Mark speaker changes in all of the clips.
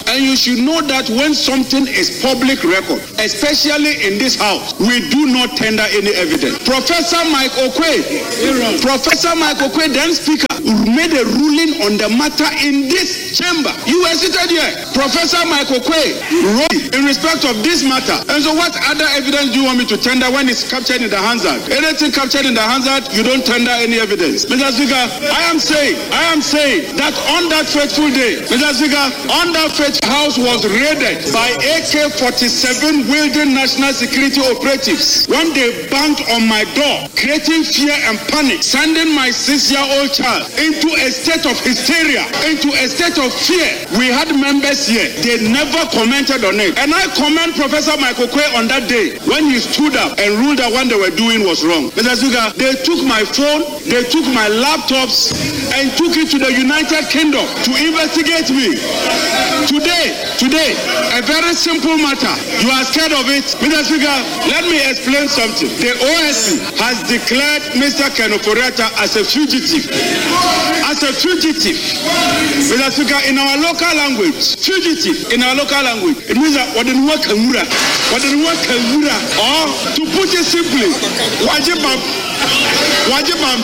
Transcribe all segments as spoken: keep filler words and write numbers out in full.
Speaker 1: And you should know that when something is public record, especially in this house, we do not tender any evidence. Professor Mike Okwe, Professor Mike Okwe, then speaker, made a ruling on the matter in this chamber. You were seated here. Professor Mike Okwe wrote in respect of this matter. And so what other evidence do you want me to tender when it's captured in the Hansard? Anything captured in the Hansard, you don't tender any evidence. Mister Speaker, I am saying, I am saying that on that fateful day, Mister Speaker, on that fateful house was raided by A K forty-seven wielding national security operatives when they banged on my door, creating fear and panic, sending my six-year-old child into a state of hysteria, into a state of fear. We had members here. They never commented on it. And I commend Professor Michael Kwe on that day when he stood up and ruled that what they were doing was wrong. Mister Speaker, they took my phone, they took my laptops, and took it to the United Kingdom to investigate me. Today, today, a very simple matter. You are scared of it. Mister Speaker, let me explain something. The O S C has declared Mister Ken Ofori-Atta as a fugitive. As a fugitive. Mister Speaker, in our local language, fugitive, in our local language, it means that what didn't work Kamura, what didn't work Kamura, or to put it simply, Wajibam, Wajibam,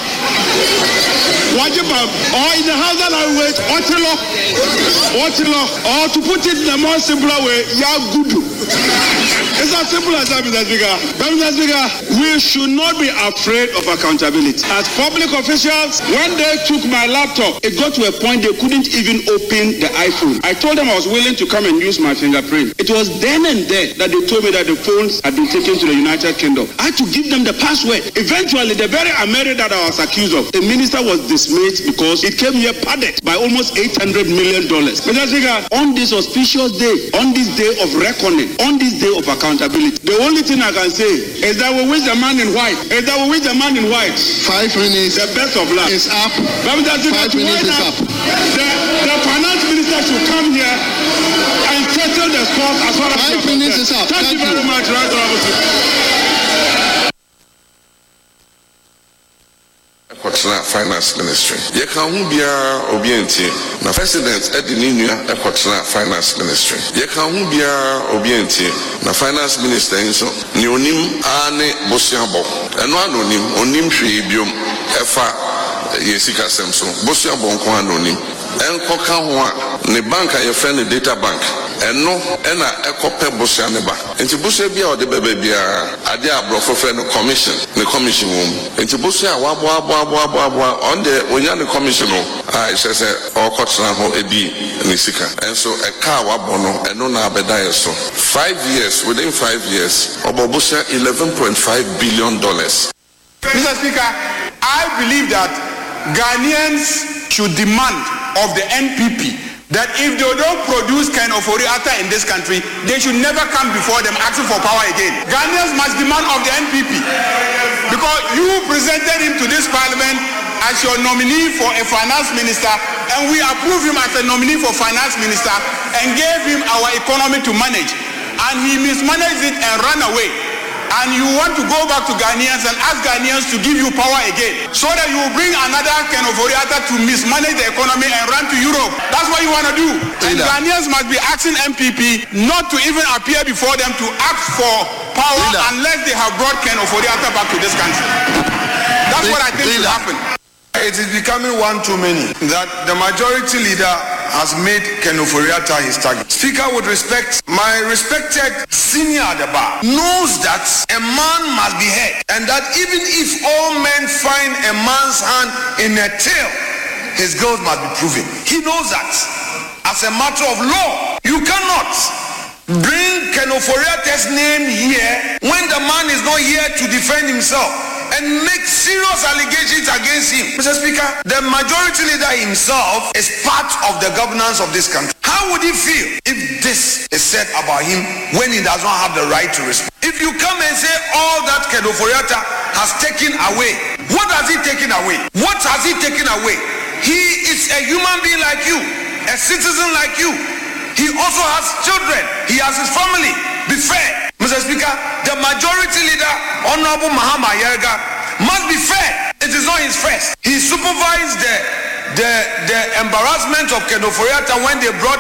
Speaker 1: Wajibam, or in the Hausa language, Otilo, Otilo, or to put it in a more simpler way, Yagudu. It's as simple as that, Mister Speaker. But Mister Speaker, we should not be afraid of accountability. As public officials, when they took my laptop, it got to a point they couldn't even open the iPhone. I told them I was willing to come and use my fingerprint. It was then and there that they told me that the phones had been taken to the United Kingdom. I had to give them the password. Eventually, the very America that I was accused of, the minister was dismissed because it came here padded by almost eight hundred million dollars. Mister Speaker, on this auspicious day, on this day of reckoning, on this day of accountability, the only thing I can say is that we wish the man in white, is that we wish the man in white
Speaker 2: five minutes
Speaker 1: the best of luck.
Speaker 2: Is up.
Speaker 1: But Mister Speaker,
Speaker 2: five minutes is up.
Speaker 1: The, the finance minister should come here and settle the scores as far as
Speaker 2: five minutes is up.
Speaker 1: Thank, Thank you very you. much, Right Honorable.
Speaker 3: Ekotena finance ministry. Ye kan hu bia obienti na president edi ni nua ekotena finance ministry. Ye kan hu bia obienti na finance minister nso ni onim ane bosiabo. Eno anonim onim hwe biom efa yesika semso. Bosiabo nko anonim. Enko ka ho a ne bank a ye friend data bank. Eno ena ekope bosia ne ba. Enti bosia bia o de bebe bia ade abrofo friend commission, ne commission wom. Enti bosia wabo abo abo abo abo on the onya ne commission no. Ah it says o kotena ho edi ne sika. Enso e ka wabo no eno na abeda yeso. five years within five years obo bosia eleven point five billion dollars.
Speaker 4: Mister Speaker, I believe that Ghanaians should demand of the N P P that if they don't produce Ken Ofori-Atta in this country, they should never come before them asking for power again. Ghanaians must demand of the N P P because you presented him to this parliament as your nominee for a finance minister, and we approved him as a nominee for finance minister and gave him our economy to manage, and he mismanaged it and ran away. And you want to go back to Ghanaians and ask Ghanaians to give you power again so that you will bring another Ken Ofori-Atta to mismanage the economy and run to Europe. That's what you want to do. And Ghanaians must be asking N P P not to even appear before them to ask for power Leader. unless they have brought Ken Ofori-Atta back to this country. That's what I think will happen.
Speaker 5: It is becoming one too many that the majority leader has made Ken Ofori-Atta his target. Speaker, with respect, my respected senior at the bar knows that a man must be heard, and that even if all men find a man's hand in a tail, his guilt must be proven. He knows that. As a matter of law, you cannot bring Ken Ofori-Atta's name here when the man is not here to defend himself and make serious allegations against him. Mister Speaker, the majority leader himself is part of the governance of this country. How would he feel if this is said about him when he does not have the right to respond? If you come and say all that Ken Ofori-Atta has taken away, what has he taken away? What has he taken away? He is a human being like you, a citizen like you. He also has children. He has his family. Be fair. Mister Speaker, the majority leader, Honorable Mahama Yerga, must be fair. It is not his first. He supervised the, the, the embarrassment of Ken Ofori-Atta when they brought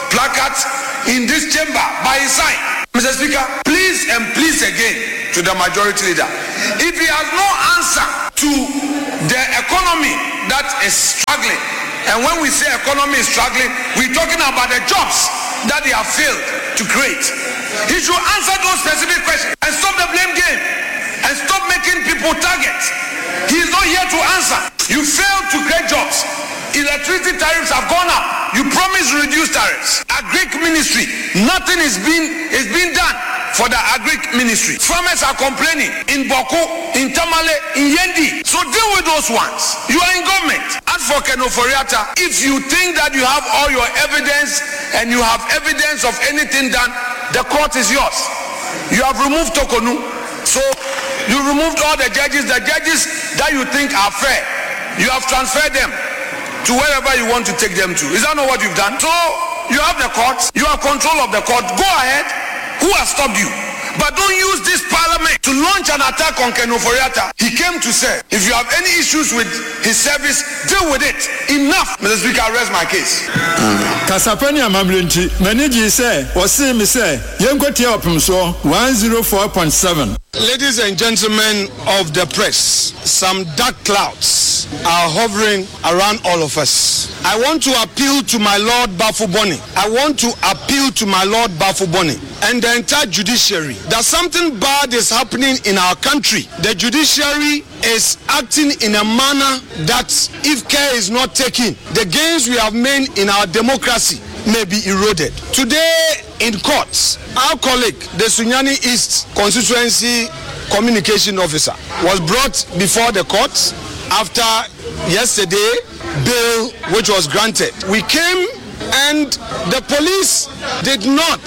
Speaker 5: placards in this chamber by his side. Mister Speaker, please and please again to the majority leader. If he has no answer to the economy that is struggling, and when we say economy is struggling, we're talking about the jobs that they have failed to create. He should answer those specific questions and stop the blame game and stop making people targets. He is not here to answer. You failed to create jobs. Electricity tariffs have gone up. You promised to reduce tariffs. Agric ministry, nothing is being is being done for the agric ministry. Farmers are complaining in Boko, in Tamale, in Yendi. So deal with those ones. You are in government. As for Ken Ofori-Atta, if you think that you have all your evidence and you have evidence of anything done, the court is yours. You have removed Tokonu. So you removed all the judges, the judges that you think are fair. You have transferred them to wherever you want to take them to. Is that not what you've done? So you have the court, you have control of the court. Go ahead. Who has stopped you? But don't use this parliament to launch an attack on Ken Ofori-Atta. He came to say, if you have any issues with his service, deal with it. Enough. Mister Speaker, I rest my case.
Speaker 6: Kasapani amablinti, maniji say, wasi mi say, yenko tia opimso one oh four point seven.
Speaker 7: Ladies and gentlemen of the press, some dark clouds are hovering around all of us. I want to appeal to my Lord Bafuboni. I want to appeal to my Lord Bafuboni and the entire judiciary that something bad is happening in our country. The judiciary is acting in a manner that, if care is not taken, the gains we have made in our democracy may be eroded. Today in courts, our colleague, the Sunyani East Constituency Communication Officer, was brought before the courts after yesterday bail which was granted. We came and the police did not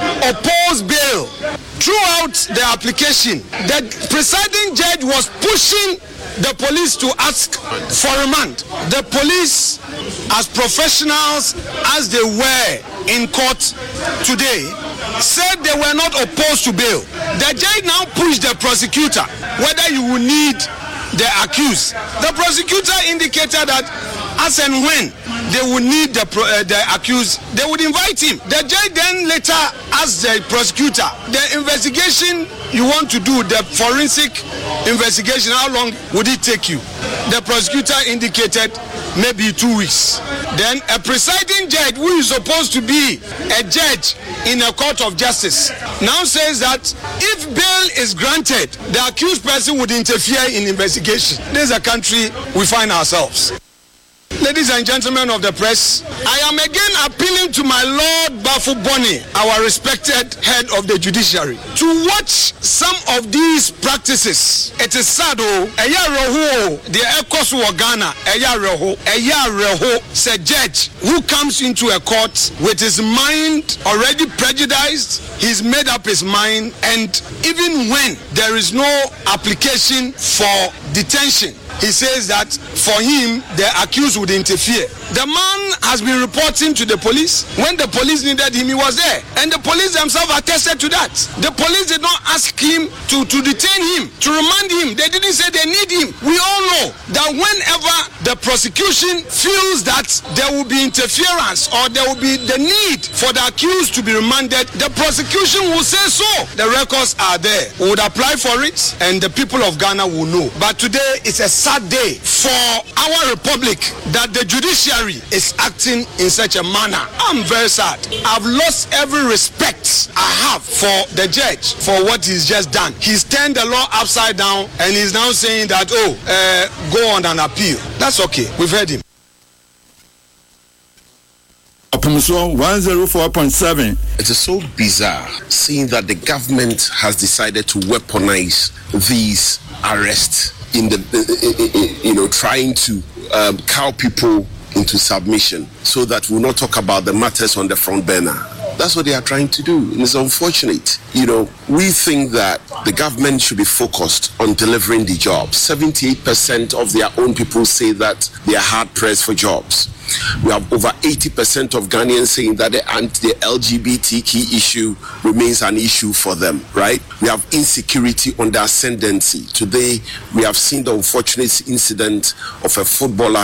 Speaker 7: oppose bail. Throughout the application, the presiding judge was pushing the police to ask for remand. The police, as professionals as they were in court today, said they were not opposed to bail. The judge now pushed the prosecutor whether you will need the accused. The prosecutor indicated that as and when they would need the, uh, the accused, they would invite him. The judge then later asked the prosecutor, the investigation you want to do, the forensic investigation, how long would it take you? The prosecutor indicated maybe two weeks. Then a presiding judge, who is supposed to be a judge in a court of justice, now says that if bail is granted, the accused person would interfere in investigation. This is a country we find ourselves. Ladies and gentlemen of the press, I am again appealing to my Lord Bafuboni, our respected head of the judiciary, to watch some of these practices. It is sad, oh, eya reho, the Ekos wa Ghana, eya reho, eya reho, say judge who comes into a court with his mind already prejudiced, he's made up his mind, and even when there is no application for detention, he says that for him, the accused would interfere. The man has been reporting to the police. When the police needed him, he was there. And the police themselves attested to that. The police did not ask him to, to detain him, to remand him. They didn't say they need him. We all know that whenever the prosecution feels that there will be interference or there will be the need for the accused to be remanded, the prosecution will say so. The records are there. We would apply for it and the people of Ghana will know. But today it's a sad day for our republic that the judiciary is acting in such a manner. I'm very sad. I've lost every respect I have for the judge for what he's just done. He's turned the law upside down and he's now saying that, oh, uh, go on an appeal. That's okay. We've heard him.
Speaker 6: one oh four point seven.
Speaker 8: It is so bizarre seeing that the government has decided to weaponize these arrests in the, you know, trying to um, cow people into submission so that we'll not talk about the matters on the front burner. That's what they are trying to do, and it's unfortunate. You know, we think that the government should be focused on delivering the jobs. seventy-eight percent of their own people say that they are hard-pressed for jobs. We have over eighty percent of Ghanaians saying that the anti-L G B T Q issue remains an issue for them, right? We have insecurity on the ascendancy. Today, we have seen the unfortunate incident of a footballer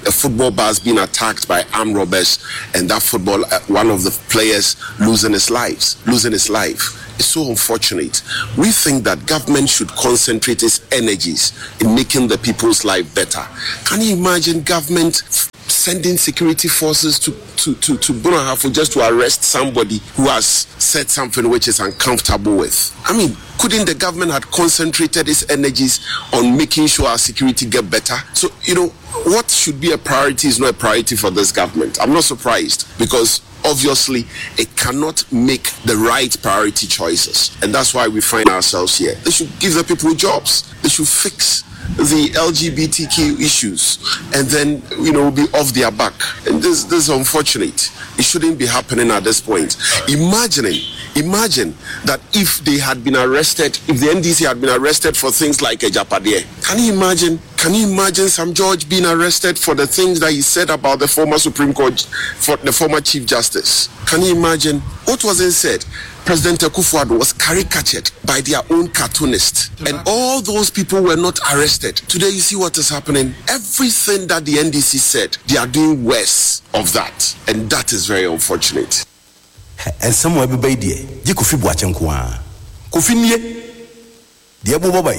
Speaker 8: a football bus being attacked by armed robbers, and that football, uh, one of the players losing his lives, losing his life. It's so unfortunate. We think that government should concentrate its energies in making the people's life better. Can you imagine government f- sending security forces to to to to Bunahafo just to arrest somebody who has said something which is uncomfortable with? I mean, couldn't the government have concentrated its energies on making sure our security get better? So, you know, what should be a priority is not a priority for this government. I'm not surprised, because obviously it cannot make the right priority choices, and that's why we find ourselves here. They should give the people jobs. They should fix the L G B T Q issues, and then, you know, be off their back. And this, this is unfortunate. It shouldn't be happening at this point. Imagining, imagine that if they had been arrested, if the N D C had been arrested for things like a Japadie, can you imagine? Can you imagine Sam George being arrested for the things that he said about the former Supreme Court, for the former Chief Justice? Can you imagine? What was it said? President Akufo-Addo was caricatured by their own cartoonist, and all those people were not arrested. Today, you see what is happening. Everything that the N D C said, they are doing worse of that, and that is very unfortunate.
Speaker 9: And somewhere everybody there, you could feel watching Kwa. Kofi nie, dear Bobai.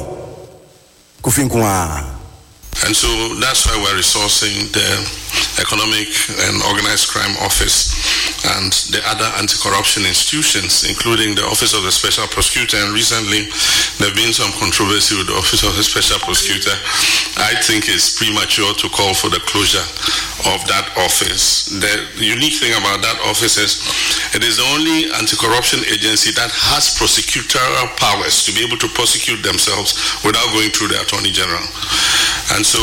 Speaker 9: Kofi Kwa.
Speaker 3: And so that's why we're resourcing the Economic and Organized Crime Office and the other anti-corruption institutions, including the Office of the Special Prosecutor. And recently, there have been some controversy with the Office of the Special Prosecutor. I think it's premature to call for the closure of that office. The unique thing about that office is it is the only anti-corruption agency that has prosecutorial powers to be able to prosecute themselves without going through the Attorney General. And so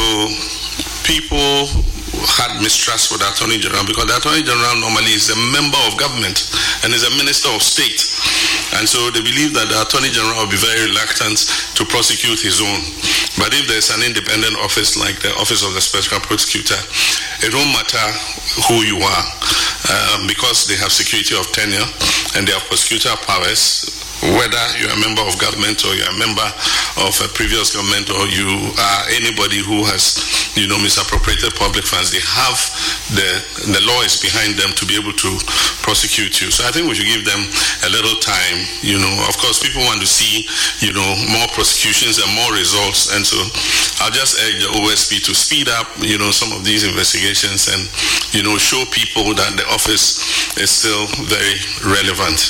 Speaker 3: people had mistrust with the Attorney General, because the Attorney General normally is a member of government and is a minister of state. And so they believe that the Attorney General will be very reluctant to prosecute his own. But if there's an independent office like the Office of the Special Prosecutor, it won't matter who you are, um, because they have security of tenure and they have prosecutorial powers. Whether you're a member of government or you're a member of a previous government, or you are anybody who has, you know, misappropriated public funds, they have the the law is behind them to be able to prosecute you. So I think we should give them a little time. You know, of course, people want to see, you know, more prosecutions and more results, and so I'll just urge the O S P to speed up, you know, some of these investigations and, you know, show people that the office is still very relevant.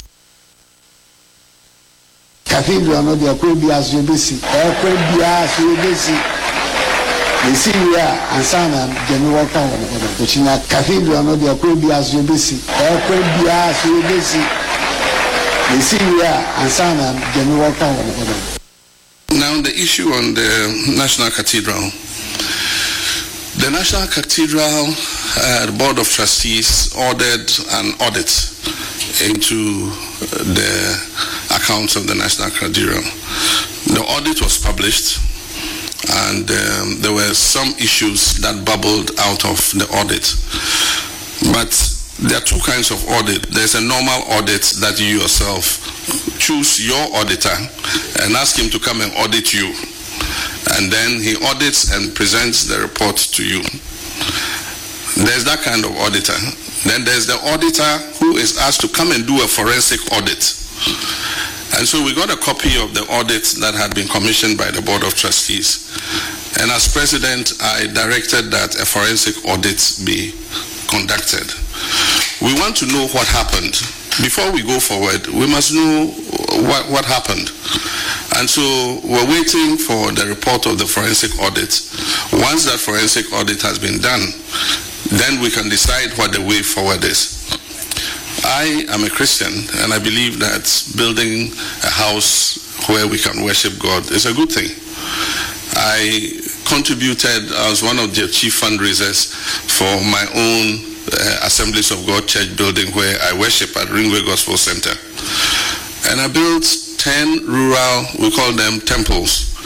Speaker 10: Cathedral no de akwebia so ebesi akwebia so ebesi esi wia ansana gemi waka wona ko china cathedral no de akwebia so ebesi akwebia so ebesi esi wia ansana gemi waka wona.
Speaker 3: Now the issue on the National Cathedral. The National Cathedral uh, Board of Trustees ordered an audit into the accounts of the National Cathedral. The audit was published, and um, there were some issues that bubbled out of the audit. But there are two kinds of audit. There's a normal audit that you yourself choose your auditor and ask him to come and audit you. And then he audits and presents the report to you. There's that kind of auditor. Then there's the auditor who is asked to come and do a forensic audit. And so we got a copy of the audit that had been commissioned by the Board of Trustees. And as president, I directed that a forensic audit be conducted. We want to know what happened. Before we go forward, we must know what, what happened. And so we're waiting for the report of the forensic audit. Once that forensic audit has been done, then we can decide what the way forward is. I am a Christian, and I believe that building a house where we can worship God is a good thing. I contributed, I was one of the chief fundraisers for my own uh, Assemblies of God church building where I worship at Ringway Gospel Center. And I built ten rural, we call them temples,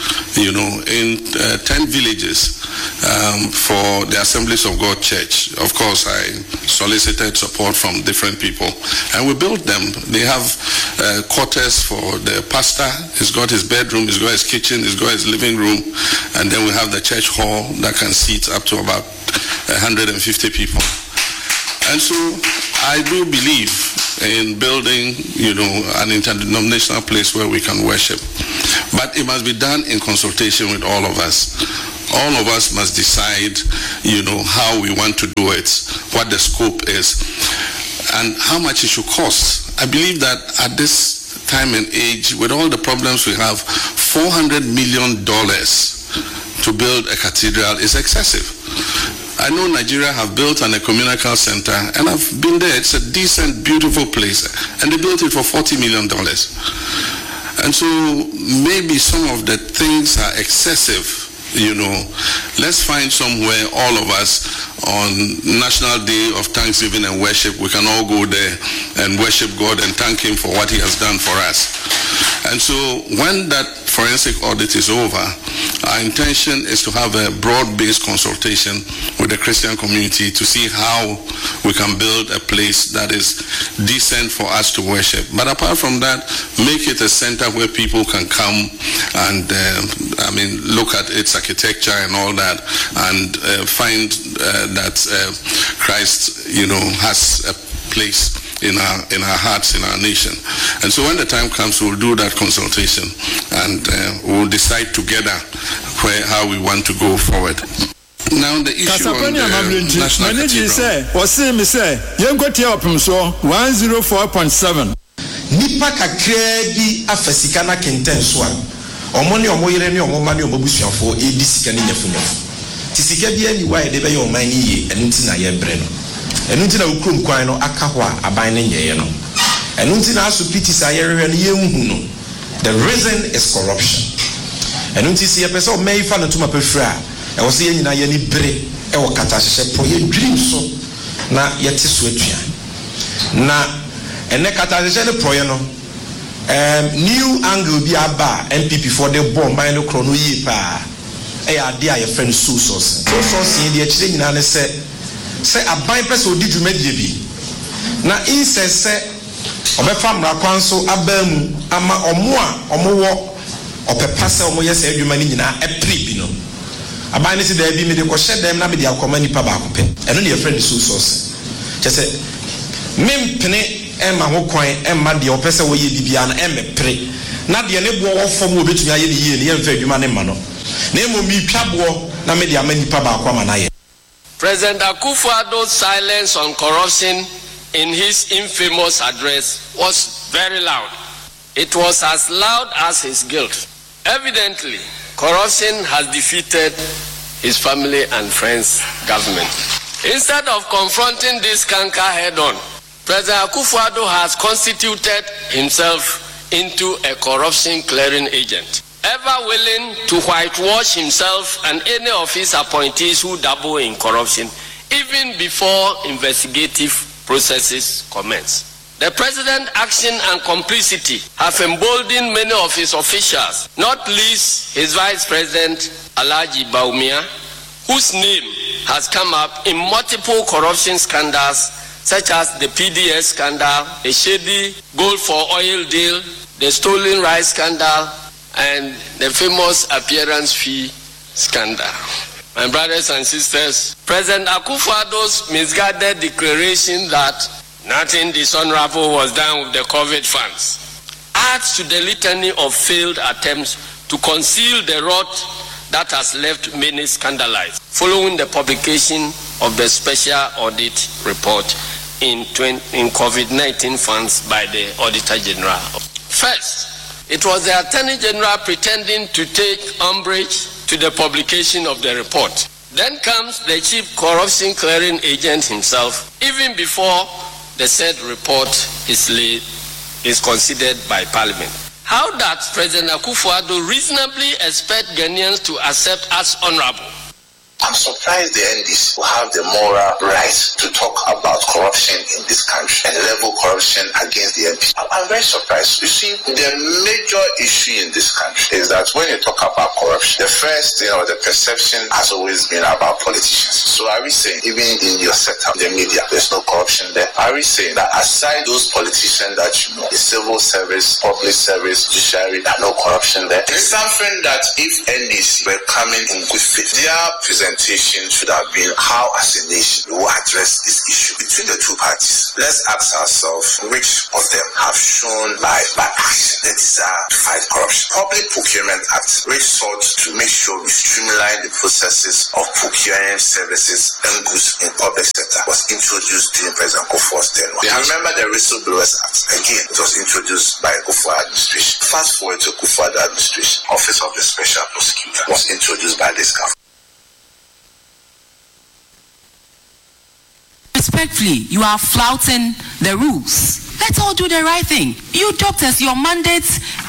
Speaker 3: you know, in uh, ten villages um, for the Assemblies of God Church. Of course, I solicited support from different people, and we built them. They have uh, quarters for the pastor. He's got his bedroom, he's got his kitchen, he's got his living room, and then we have the church hall that can seat up to about one hundred fifty people. And so I do believe in building, you know, an interdenominational place where we can worship. But it must be done in consultation with all of us. All of us must decide, you know, how we want to do it, what the scope is, and how much it should cost. I believe that at this time and age, with all the problems we have, four hundred million dollars to build a cathedral is excessive. I know Nigeria have built an ecumenical center, and I've been there. It's a decent, beautiful place, and they built it for forty million dollars. And so maybe some of the things are excessive. You know, let's find somewhere, all of us, on National Day of Thanksgiving and Worship, we can all go there and worship God and thank Him for what He has done for us. And so when that forensic audit is over, our intention is to have a broad-based consultation with the Christian community to see how we can build a place that is decent for us to worship. But apart from that, make it a center where people can come and, uh, I mean, look at its architecture and all that, and uh, find uh, that uh, Christ, you know, has a place in our in our hearts, in our nation. And so when the time comes, we'll do that consultation, and uh, we'll decide together where how we want to go forward. Now the issue on the national cathedral.
Speaker 6: Wasi mi say yenkotie opimso one oh four point seven.
Speaker 11: Nipa kakra bi afasika na kenten so a omo ne omo yere ne omo ma ne omo busuafo e di sika ne nyafunyafo. Ti sika bi ani wa e de be ye oman ni ye enu nti na ye bre no. Enu nti na ukrum kwan no aka ho a aban ne nyeye no. Enu nti na aso piti sa ye rehwe no ye nhu no. The reason is corruption. Enu nti si ye pese o mai fa no tuma pefra e wo se ye nyina ye ni bre e wo kata hye po ye dream so na ye te so atua. Na ene kata hye ne pro ye no um new angle bi aba N P P for the bomb by no chrono yi pa e ya de a ye friend so source so source ye de akire nyina ne se se aban pese odi dwumadie bi na insese obefa mra kwan so abamu ama omo a omo wo opepa se omo ye se adwuma ni nyina epri bi no aban ne se da bi me de ko hye dem na me de akoma nipa ba ko pe eno ne ye friend so source chese mempene Emma ho kwan emma de opese wo ye bibia na emepre na de ne bo wo fom obetumi aye ne ye ne yemfa adwuma ne ma no na emo mi twabo na me de amanipa ba kwa ma na ye.
Speaker 12: President Akufo-Addo's silence on corruption in his infamous address was very loud. It was as loud as his guilt. Evidently, corruption has defeated his family and friends' government. Instead of confronting this canker head-on, President Akufo-Addo has constituted himself into a corruption clearing agent, ever willing to whitewash himself and any of his appointees who dabble in corruption, even before investigative processes commence. The president's action and complicity have emboldened many of his officials, not least his vice president, Alhaji Bawumia, whose name has come up in multiple corruption scandals such as the P D S scandal, the shady gold for oil deal, the stolen rice scandal, and the famous appearance fee scandal. My brothers and sisters, President Akufo-Addo's misguided declaration that nothing dishonorable was done with the COVID funds adds to the litany of failed attempts to conceal the rot that has left many scandalized following the publication of the special audit report in, in COVID nineteen funds by the Auditor General. First, it was the Attorney General pretending to take umbrage to the publication of the report. Then comes the chief corruption clearing agent himself, even before the said report is laid, is considered by Parliament. How does President Akufo-Addo reasonably expect Ghanaians to accept as honorable
Speaker 13: I'm surprised the N D C will have the moral right to talk about corruption in this country and level corruption against the M P. I'm very surprised. You see, the major issue in this country is that when you talk about corruption, the first thing or the perception has always been about politicians. So are we saying, even in your setup, the media, there's no corruption there? Are we saying that aside those politicians that you know, the civil service, public service, judiciary, there's no corruption there? It's something that if N D C were coming in good faith, their presentation should have been how as a nation we will address this issue between the two parties. Let's ask ourselves which of them have shown by, by action the desire to fight corruption. Public Procurement Act, which sought to make sure we streamline the processes of procuring services and goods in public sector, was introduced during President Kufuor's tenure. I remember the Whistleblowers Act. Again, it was introduced by Kufuor administration. Fast forward to Kufuor administration, Office of the Special Prosecutor was introduced by this government.
Speaker 14: Respectfully, you are flouting the rules. Let's all do the right thing. You doctors, your mandate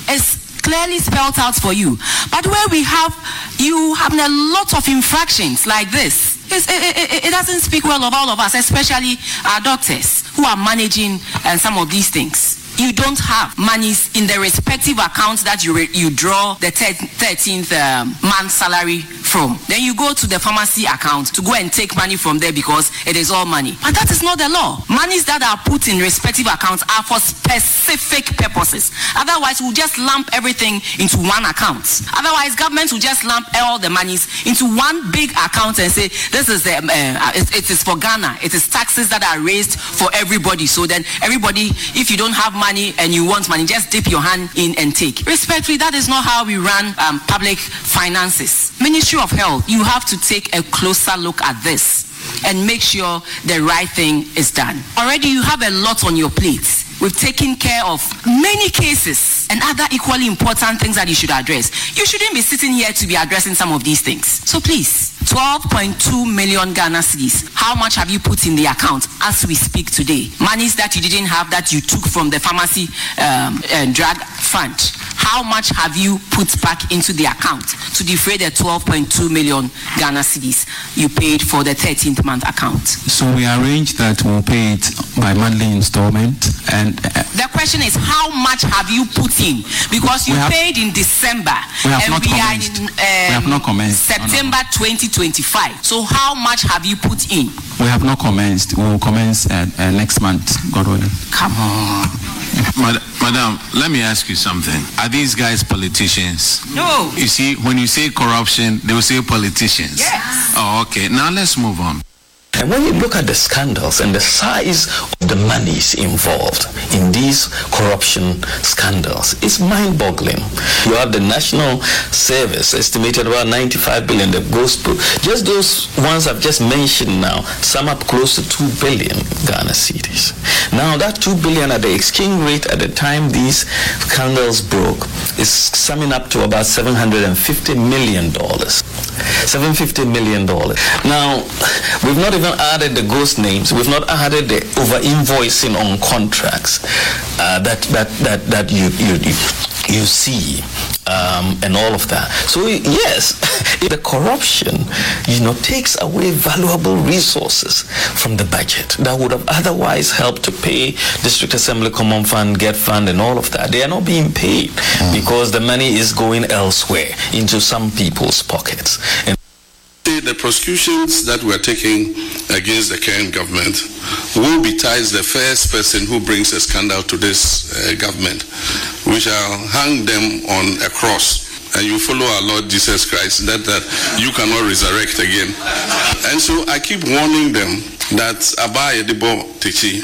Speaker 14: is clearly spelled out for you. But where we have you having a lot of infractions like this, it, it, it doesn't speak well of all of us, especially our doctors who are managing uh, some of these things. You don't have monies in the respective accounts that you re you draw the thirteenth um, month salary from. Then you go to the pharmacy account to go and take money from there because it is all money. But that is not the law. Monies that are put in respective accounts are for specific purposes. Otherwise, we'll just lump everything into one account. Otherwise, government will just lump all the monies into one big account and say, this is the, uh, it, it is for Ghana. It is taxes that are raised for everybody. So then everybody, if you don't have money and you want money, just dip your hand in and take. Respectfully, that is not how we run um, public finances. Ministry of Health, you have to take a closer look at this and make sure the right thing is done. Already you have a lot on your plate. We've taken care of many cases and other equally important things that you should address. You shouldn't be sitting here to be addressing some of these things. So please, twelve point two million Ghana cedis. How much have you put in the account as we speak today? Monies that you didn't have that you took from the pharmacy um, uh, drug fund. How much have you put back into the account to defray the twelve point two million Ghana cedis you paid for the thirteenth month account?
Speaker 15: So we arranged that we'll pay it by monthly installment. And uh,
Speaker 14: the question is, how much have you put in? Because you have, paid in December
Speaker 15: we have
Speaker 14: and
Speaker 15: not
Speaker 14: we
Speaker 15: commenced.
Speaker 14: are in um,
Speaker 15: we have not commenced.
Speaker 14: September no, no. twenty twenty-five. So how much have you put in?
Speaker 15: We have not commenced. We will commence uh, uh, next month, God willing.
Speaker 14: Come on.
Speaker 16: Mad Madam, let me ask you something. Are these guys politicians?
Speaker 14: No.
Speaker 16: You see, when you say corruption, they will say politicians.
Speaker 14: Yes.
Speaker 16: Oh, okay. Now let's move on.
Speaker 17: And when you look at the scandals and the size of the monies involved in these corruption scandals, it's mind-boggling. You have the National Service estimated about ninety-five billion. The gospel, just those ones I've just mentioned now, sum up close to two billion Ghana cedis. Now that two billion at the exchange rate at the time these scandals broke is summing up to about seven hundred fifty million dollars. seven hundred fifty million dollars. Now, we've not even added the ghost names. We've not added the over-invoicing on contracts uh, that that that that you you you, you see um, and all of that. So yes, the corruption, you know, takes away valuable resources from the budget that would have otherwise helped to pay District Assembly Common Fund, Get Fund, and all of that. They are not being paid mm. because the money is going elsewhere into some people's pockets. And
Speaker 3: the prosecutions that we're taking against the current government will be tied the first person who brings a scandal to this uh, government. We shall hang them on a cross, and you follow our Lord Jesus Christ, that, that you cannot resurrect again. And so I keep warning them that Abba Yedibo Tichi,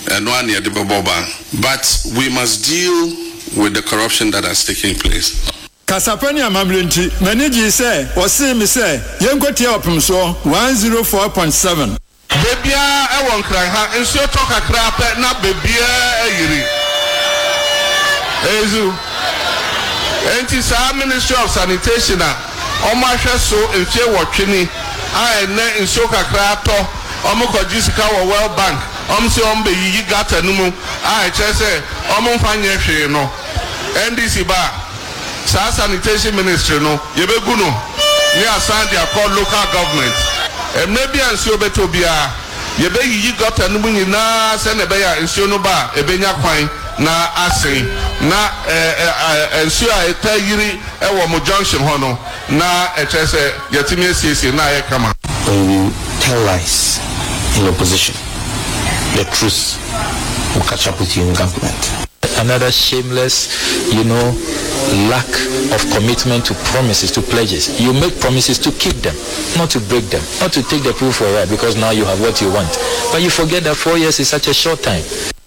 Speaker 3: but we must deal with the corruption that has taken place.
Speaker 6: Kasapani amablinti maniji say osi mi say yenkotia opumso one oh four point seven.
Speaker 7: Bebia e won kran ha enso to kakra pe na bebia ayiri. Ezu. Enti sa Ministry of Sanitation a omo ahwe so enche wotwene a ene enso kakra to omo koji sika wo World Bank omo se omo be yi gata numu a eche se omo mfanye hwe no N D C ba sa Sanitation Ministry no yebeguno
Speaker 3: ne asan de akɔ local government emre bia nsuo beto bia ye be yi gota no mu nyina sɛ na be ya nsuo no ba ebenya kwan na asen na nsuo a eta yiri ɛwɔ mo junction hɔ no na ɛkyɛ sɛ yɛtimi asiesie na ayɛ kama.
Speaker 18: When you tell lies in opposition, the truth will catch up with you in government. Another shameless, you know, lack of commitment to promises, to pledges. You make promises to keep them, not to break them, not to take the proof for a ride because now you have what you want. But you forget that four years is such a short time.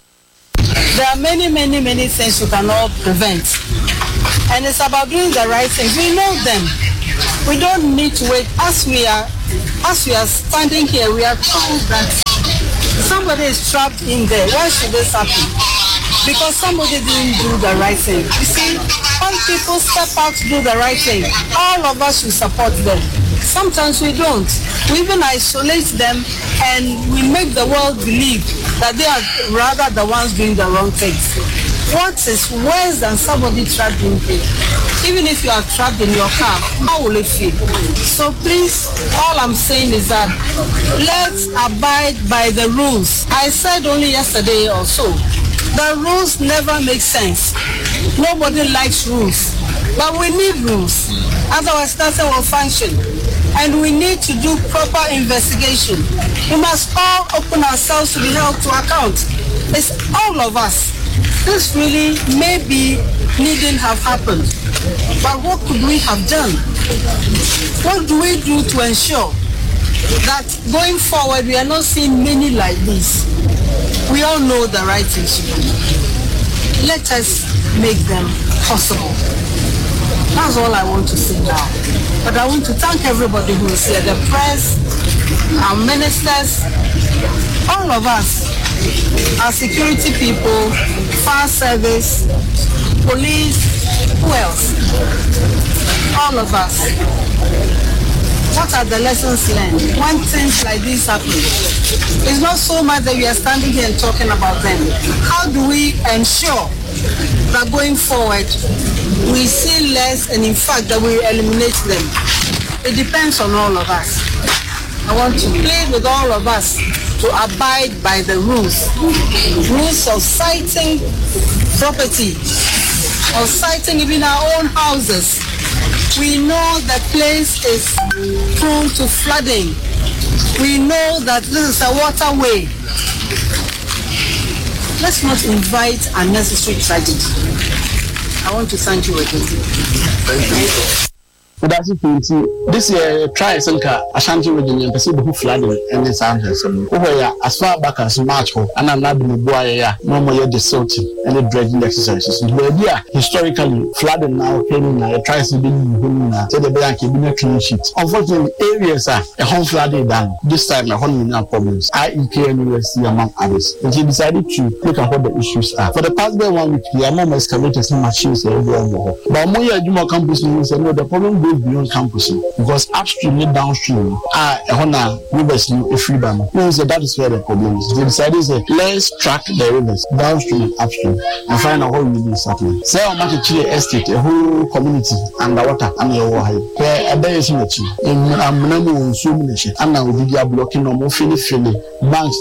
Speaker 19: There are many, many, many things you cannot prevent. And it's about doing the right things. We know them. We don't need to wait. As we are, as we are standing here, we are told that somebody is trapped in there. Why should this happen? Because somebody didn't do the right thing. You see, when people step out to do the right thing, all of us should support them. Sometimes we don't. We even isolate them and we make the world believe that they are rather the ones doing the wrong things. What is worse than somebody trapped in here? Even if you are trapped in your car, how will it feel? So please, all I'm saying is that let's abide by the rules. I said only yesterday or so, the rules never make sense. Nobody likes rules, but we need rules. Otherwise, nothing will function. And we need to do proper investigation. We must all open ourselves to be held to account. It's all of us. This really maybe needn't have happened. But what could we have done? What do we do to ensure that going forward we are not seeing many like this? We all know the right things to do. Let us make them possible. That's all I want to say now. But I want to thank everybody who is here, the press, our ministers, all of us, our security people, fire service, police, who else? All of us. What are the lessons learned when things like this happen? It's not so much that we are standing here and talking about them. How do we ensure that going forward we see less and in fact that we eliminate them? It depends on all of us. I want to plead with all of us to abide by the rules. Rules of citing property, of citing even our own houses. We know that place is prone to flooding. We know that this is a waterway. Let's not invite unnecessary tragedy. I want to thank you again. Thank you.
Speaker 20: That's it. This year, try some car. Ashanti region and Pacific flooding and its answers. Over as far back as March, and I'm not the boy, no more the salty and the dredging exercises. But yeah, historically, flooding now came in a tries to be in the bank in a clean sheet. Unfortunately, areas are a home flooding down. This time, a home no problems. I E K N U S C among others. And he decided to look at what the issues are. For the past one week, the amount of excavators and machines are everywhere. But more Juma campus news and the problem beyond campus because upstream and downstream are a honor rivers a freedom. So that is where the problem is. They decided to let's track the rivers downstream and upstream and find out how we need something. Say on Matichile estate, a whole community underwater and your water. Where a day is in the chi. In Amnamo, so many shit. And now we are blocking no more filly filly banks.